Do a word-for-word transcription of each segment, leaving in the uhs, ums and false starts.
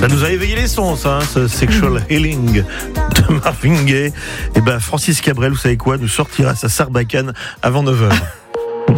Ça nous a éveillé les sens, hein, ce Sexual Healing de Marvin Gaye. Et ben Francis Cabrel, vous savez quoi, nous sortira sa sarbacane avant neuf heures.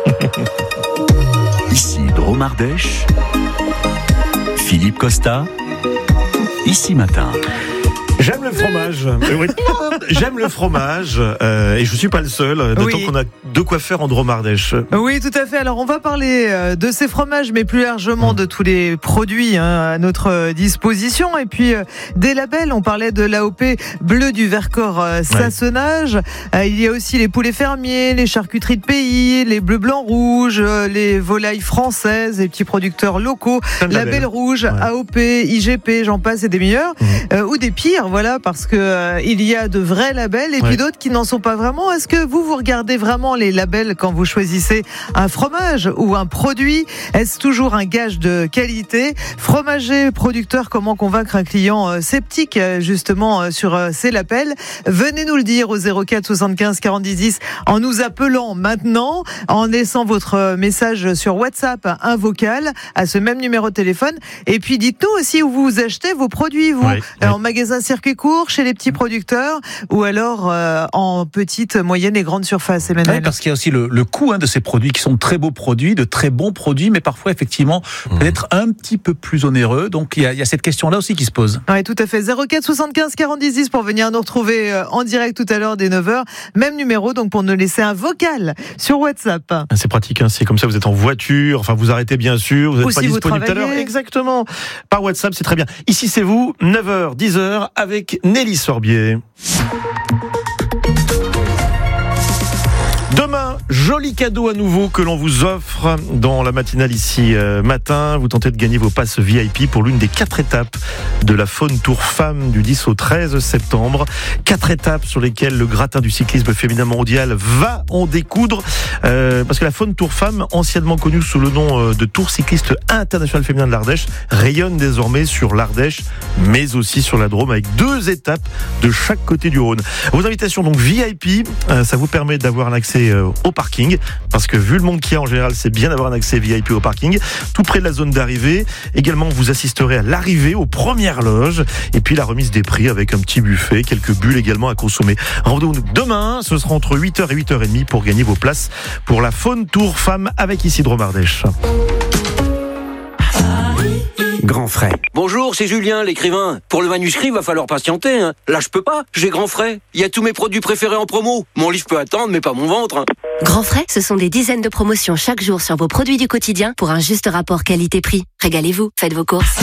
Ici Drôme Ardèche, Philippe Costa, Ici Matin. J'aime le fromage. J'aime le fromage euh, et je suis pas le seul. D'autant oui. qu'on a de quoi faire en Drôme Ardèche. Oui, tout à fait. Alors on va parler de ces fromages, mais plus largement de tous les produits hein, à notre disposition. Et puis euh, des labels. On parlait de l'A O P Bleu du Vercors euh, Sassonage. Ouais. Euh, il y a aussi les poulets fermiers, les charcuteries de pays, les bleus blancs rouges, euh, les volailles françaises, les petits producteurs locaux, label rouge, ouais. A O P, I G P, j'en passe et des meilleurs, mmh. euh, ou des pires. Voilà, parce que euh, il y a de vrais labels et ouais. puis d'autres qui n'en sont pas vraiment. Est-ce que vous, vous regardez vraiment les labels quand vous choisissez un fromage ou un produit? Est-ce toujours un gage de qualité? Fromager, producteur, comment convaincre un client euh, sceptique euh, justement euh, sur euh, ces labels? Venez nous le dire au zéro quatre soixante-quinze quarante-dix dix en nous appelant maintenant, en laissant votre message sur WhatsApp, un vocal à ce même numéro de téléphone. Et puis dites-nous aussi où vous achetez vos produits, vous, ouais. euh, en magasin circuit court, chez les petits producteurs, ou alors euh, en petite, moyenne et grande surface, Emmanuel. Ouais, parce qu'il y a aussi le, le coût hein, de ces produits qui sont de très beaux produits, de très bons produits, mais parfois effectivement mmh. peut-être un petit peu plus onéreux. Donc il y a, il y a cette question-là aussi qui se pose. Oui, tout à fait. zéro quatre soixante-quinze quarante-dix dix pour venir nous retrouver en direct tout à l'heure dès neuf heures. Même numéro, donc pour nous laisser un vocal sur WhatsApp. C'est pratique, hein, c'est comme ça, vous êtes en voiture, enfin vous arrêtez bien sûr, vous n'êtes pas disponible tout à l'heure. Exactement. Par WhatsApp, c'est très bien. Ici c'est vous, neuf heures, dix heures, avec Nelly Sorbier. Demain, joli cadeau à nouveau que l'on vous offre dans la matinale ici euh, matin. Vous tentez de gagner vos passes V I P pour l'une des quatre étapes de la Faune Tour Femmes du dix au treize septembre. Quatre étapes sur lesquelles le gratin du cyclisme féminin mondial va en découdre. Euh, parce que la Faune Tour Femmes, anciennement connue sous le nom de Tour cycliste international féminin de l'Ardèche, rayonne désormais sur l'Ardèche, mais aussi sur la Drôme, avec deux étapes de chaque côté du Rhône. Vos invitations donc V I P, euh, ça vous permet d'avoir un accès au parking, parce que vu le monde qu'il y a en général, c'est bien d'avoir un accès V I P au parking, tout près de la zone d'arrivée. Également, vous assisterez à l'arrivée, aux premières loges, et puis la remise des prix avec un petit buffet, quelques bulles également à consommer. Rendez-vous demain, ce sera entre huit heures et huit heures trente pour gagner vos places pour la Faune Tour Femmes avec ici Drôme Ardèche. Grand Frais. Bonjour, c'est Julien, l'écrivain. Pour le manuscrit, il va falloir patienter. Hein. Là, je peux pas. J'ai Grand Frais. Il y a tous mes produits préférés en promo. Mon livre peut attendre, mais pas mon ventre. Hein. Grand Frais, ce sont des dizaines de promotions chaque jour sur vos produits du quotidien pour un juste rapport qualité-prix. Régalez-vous, faites vos courses.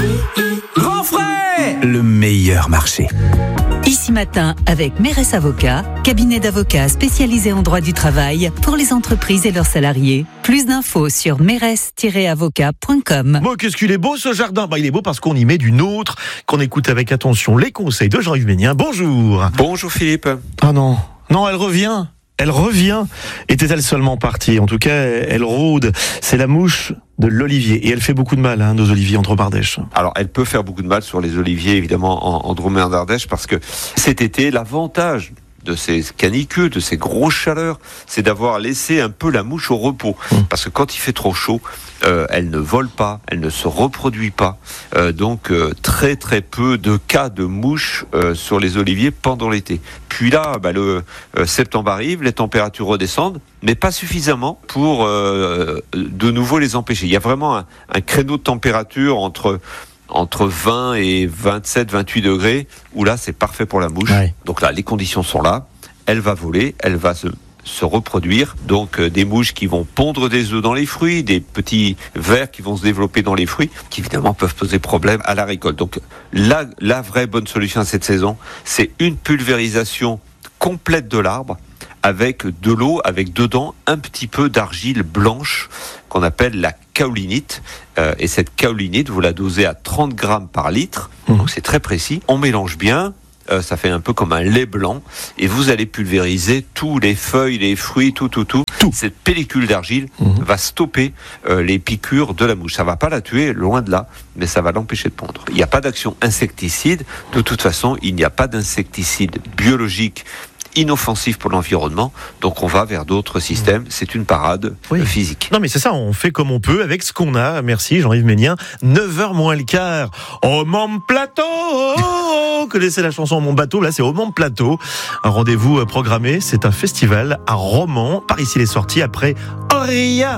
Grand Frais, le meilleur marché. Ici Matin avec Mérès Avocats, cabinet d'avocats spécialisé en droit du travail pour les entreprises et leurs salariés. Plus d'infos sur mérès tiret avocat point com. Bon, qu'est-ce qu'il est beau ce jardin? Bah, il est beau parce qu'on y met du nôtre, qu'on écoute avec attention les conseils de Jean-Yves Ménien. Bonjour. Bonjour Philippe. Ah non, non, elle revient. Elle revient. Était-elle seulement partie? En tout cas, elle rôde. C'est la mouche de l'olivier. Et elle fait beaucoup de mal, hein, nos oliviers en Drôme Ardèche. Alors, elle peut faire beaucoup de mal sur les oliviers, évidemment, en, en Drôme Ardèche, parce que cet été, l'avantage de ces canicules, de ces grosses chaleurs, c'est d'avoir laissé un peu la mouche au repos. Mmh. Parce que quand il fait trop chaud, euh, elle ne vole pas, elle ne se reproduit pas. Euh, donc, euh, très très peu de cas de mouches euh, sur les oliviers pendant l'été. Puis là, bah, le euh, septembre arrive, les températures redescendent, mais pas suffisamment pour euh, de nouveau les empêcher. Il y a vraiment un, un créneau de température entre... entre vingt et vingt-sept, vingt-huit degrés, où là, c'est parfait pour la mouche. Ouais. Donc là, les conditions sont là. Elle va voler, elle va se, se reproduire. Donc, euh, des mouches qui vont pondre des œufs dans les fruits, des petits vers qui vont se développer dans les fruits, qui évidemment peuvent poser problème à la récolte. Donc, la, la vraie bonne solution à cette saison, c'est une pulvérisation complète de l'arbre, avec de l'eau, avec dedans un petit peu d'argile blanche qu'on appelle la kaolinite. Euh, et cette kaolinite, vous la dosez à trente grammes par litre, mmh. donc c'est très précis. On mélange bien, euh, ça fait un peu comme un lait blanc, et vous allez pulvériser tous les feuilles, les fruits, tout, tout, tout. tout. Cette pellicule d'argile mmh. va stopper euh, les piqûres de la mouche. Ça va pas la tuer, loin de là, mais ça va l'empêcher de pondre. Il n'y a pas d'action insecticide. De toute façon, il n'y a pas d'insecticide biologique inoffensif pour l'environnement. Donc on va vers d'autres systèmes. C'est une parade Oui. physique. Non mais c'est ça, on fait comme on peut avec ce qu'on a. Merci Jean-Yves Ménien. neuf heures moins le quart. Au Mont Plateau. Vous connaissez la chanson Mon bateau, là c'est au Mont Plateau. Un rendez-vous programmé, c'est un festival à Romans. Par ici les sorties après Auria.